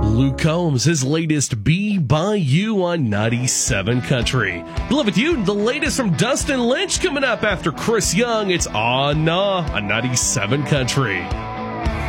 Luke Combs, his latest Be By You on 97 Country. Love with you, the latest from Dustin Lynch coming up after Chris Young. It's Aw Nah on 97 Country.